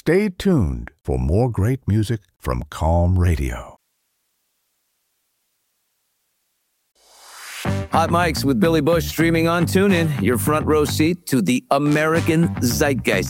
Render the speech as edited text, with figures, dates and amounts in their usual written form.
Stay tuned for more great music from Calm Radio. Hot Mics with Billy Bush streaming on TuneIn, your front row seat to the American zeitgeist.